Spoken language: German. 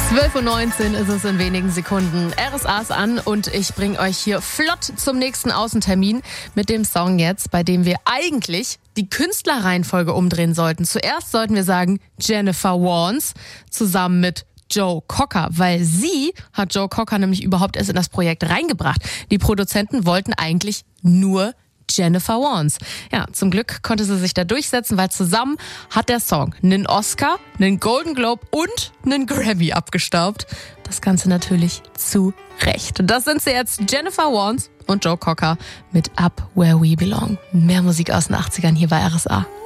12:19 Uhr ist es in wenigen Sekunden. RSA ist an und ich bringe euch hier flott zum nächsten Außentermin mit dem Song jetzt, bei dem wir eigentlich die Künstlerreihenfolge umdrehen sollten. Zuerst sollten wir sagen Jennifer Warnes zusammen mit Joe Cocker, weil sie hat Joe Cocker nämlich überhaupt erst in das Projekt reingebracht. Die Produzenten wollten eigentlich nur Jennifer Warnes. Ja, zum Glück konnte sie sich da durchsetzen, weil zusammen hat der Song einen Oscar, einen Golden Globe und einen Grammy abgestaubt. Das Ganze natürlich zu Recht. Und das sind sie jetzt, Jennifer Warnes und Joe Cocker mit Up Where We Belong. Mehr Musik aus den 80ern hier bei RSA.